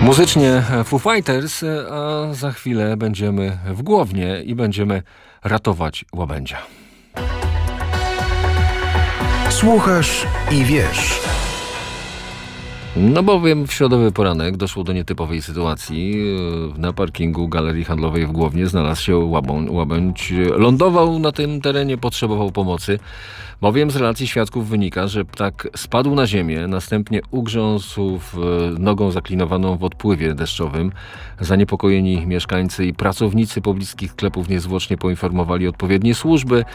Muzycznie Foo Fighters, a za chwilę będziemy w Głownie i będziemy ratować łabędzia. Słuchasz i wiesz. No bowiem w środowy poranek doszło do nietypowej sytuacji. Na parkingu galerii handlowej w Głownie znalazł się łabędź. Lądował na tym terenie, potrzebował pomocy. Bowiem z relacji świadków wynika, że ptak spadł na ziemię, następnie ugrzązł nogą zaklinowaną w odpływie deszczowym. Zaniepokojeni mieszkańcy i pracownicy pobliskich sklepów niezwłocznie poinformowali odpowiednie służby,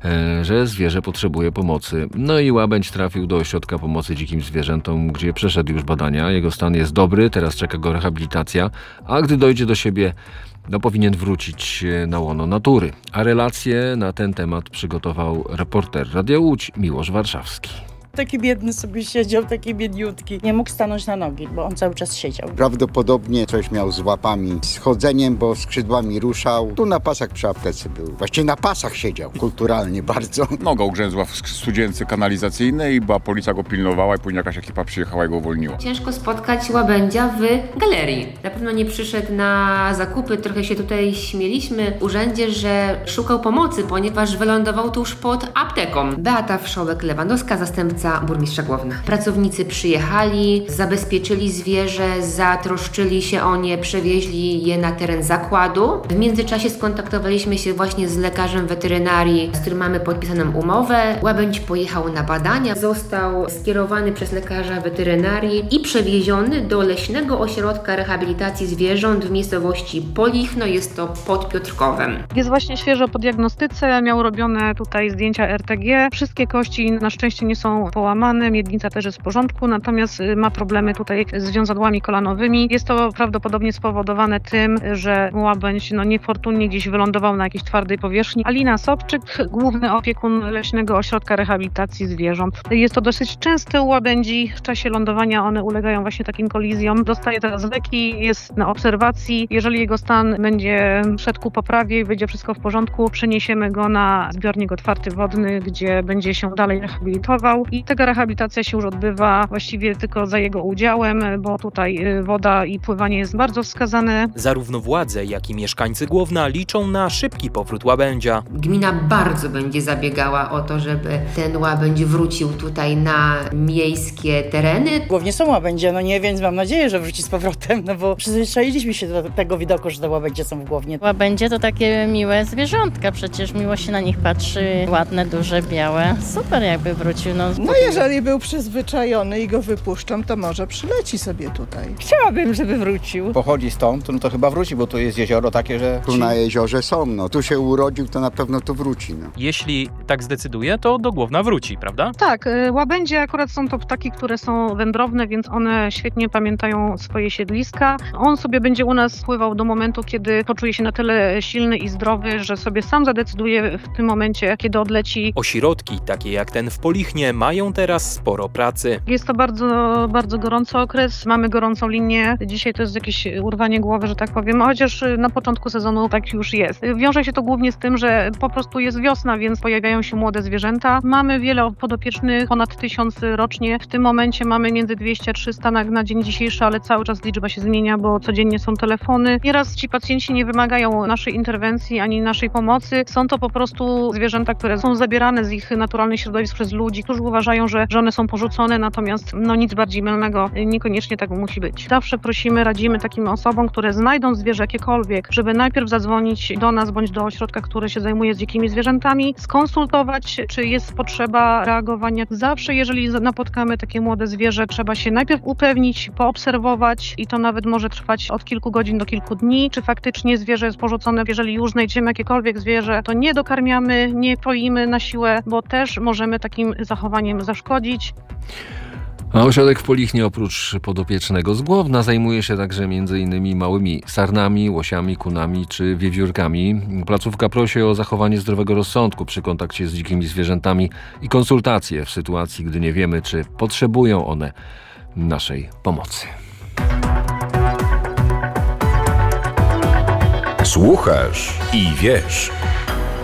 że zwierzę potrzebuje pomocy. No i łabędź trafił do ośrodka pomocy dzikim zwierzętom, gdzie przeszedł już badania. Jego stan jest dobry, teraz czeka go rehabilitacja, a gdy dojdzie do siebie, powinien wrócić na łono natury. A relację na ten temat przygotował reporter Radia Łódź Miłosz Warszawski. Taki biedny sobie siedział, taki biedniutki. Nie mógł stanąć na nogi, bo on cały czas siedział. Prawdopodobnie coś miał z łapami, z chodzeniem, bo skrzydłami ruszał. Tu na pasach przy aptece był. Właściwie na pasach siedział, kulturalnie bardzo. Noga ugrzęzła w studzience kanalizacyjnej, bo policja go pilnowała i później jakaś ekipa przyjechała i go uwolniła. Ciężko spotkać łabędzia w galerii. Na pewno nie przyszedł na zakupy, trochę się tutaj śmieliśmy w urzędzie, że szukał pomocy, ponieważ wylądował tuż pod apteką. Beata Wszołek-Lewandowska, zastępca burmistrza Głowna. Pracownicy przyjechali, zabezpieczyli zwierzę, zatroszczyli się o nie, przewieźli je na teren zakładu. W międzyczasie skontaktowaliśmy się właśnie z lekarzem weterynarii, z którym mamy podpisaną umowę. Łabędź pojechał na badania, został skierowany przez lekarza weterynarii i przewieziony do Leśnego Ośrodka Rehabilitacji Zwierząt w miejscowości Polichno, jest to pod Piotrkowem. Jest właśnie świeżo po diagnostyce, miał robione tutaj zdjęcia RTG. Wszystkie kości na szczęście nie są połamane, miednica też jest w porządku, natomiast ma problemy tutaj z wiązadłami kolanowymi. Jest to prawdopodobnie spowodowane tym, że łabędź niefortunnie gdzieś wylądował na jakiejś twardej powierzchni. Alina Sobczyk, główny opiekun Leśnego Ośrodka Rehabilitacji Zwierząt. Jest to dosyć częste u łabędzi. W czasie lądowania one ulegają właśnie takim kolizjom. Dostaje teraz leki, jest na obserwacji. Jeżeli jego stan będzie szedł ku poprawie i będzie wszystko w porządku, przeniesiemy go na zbiornik otwarty wodny, gdzie będzie się dalej rehabilitował. I taka rehabilitacja się już odbywa właściwie tylko za jego udziałem, bo tutaj woda i pływanie jest bardzo wskazane. Zarówno władze, jak i mieszkańcy Głowna liczą na szybki powrót łabędzia. Gmina bardzo będzie zabiegała o to, żeby ten łabędź wrócił tutaj na miejskie tereny. Głównie są łabędzie, nie, więc mam nadzieję, że wróci z powrotem, bo przyzwyczailiśmy się do tego widoku, że te łabędzie są w Głownie. Łabędzie to takie miłe zwierzątka, przecież miło się na nich patrzy, ładne, duże, białe. Super jakby wrócił. No jeżeli był przyzwyczajony i go wypuszczam, to może przyleci sobie tutaj. Chciałabym, żeby wrócił. Pochodzi stąd, to chyba wróci, bo tu jest jezioro takie, że... Tu na jeziorze są, tu się urodził, to na pewno tu wróci. Jeśli tak zdecyduje, to do Głowna wróci, prawda? Tak, łabędzie akurat są to ptaki, które są wędrowne, więc one świetnie pamiętają swoje siedliska. On sobie będzie u nas pływał do momentu, kiedy poczuje się na tyle silny i zdrowy, że sobie sam zadecyduje w tym momencie, kiedy odleci. Ośrodki, takie jak ten w Polichnie, mają teraz sporo pracy. Jest to bardzo, bardzo gorący okres. Mamy gorącą linię. Dzisiaj to jest jakieś urwanie głowy, że tak powiem, chociaż na początku sezonu tak już jest. Wiąże się to głównie z tym, że po prostu jest wiosna, więc pojawiają się młode zwierzęta. Mamy wiele podopiecznych, ponad 1000 rocznie. W tym momencie mamy między 200 a 300 na dzień dzisiejszy, ale cały czas liczba się zmienia, bo codziennie są telefony. Nieraz ci pacjenci nie wymagają naszej interwencji ani naszej pomocy. Są to po prostu zwierzęta, które są zabierane z ich naturalnych środowisk przez ludzi, którzy uważają, że one są porzucone, natomiast nic bardziej mylnego niekoniecznie tak musi być. Zawsze prosimy, radzimy takim osobom, które znajdą zwierzę jakiekolwiek, żeby najpierw zadzwonić do nas bądź do ośrodka, który się zajmuje z dzikimi zwierzętami, skonsultować, czy jest potrzeba reagowania. Zawsze, jeżeli napotkamy takie młode zwierzę, trzeba się najpierw upewnić, poobserwować i to nawet może trwać od kilku godzin do kilku dni, czy faktycznie zwierzę jest porzucone. Jeżeli już znajdziemy jakiekolwiek zwierzę, to nie dokarmiamy, nie poimy na siłę, bo też możemy takim zachowaniem zaszkodzić. A ośrodek w Polichnie oprócz podopiecznego z Głowna zajmuje się także m.in. małymi sarnami, łosiami, kunami czy wiewiórkami. Placówka prosi o zachowanie zdrowego rozsądku przy kontakcie z dzikimi zwierzętami i konsultacje w sytuacji, gdy nie wiemy, czy potrzebują one naszej pomocy. Słuchasz i wiesz.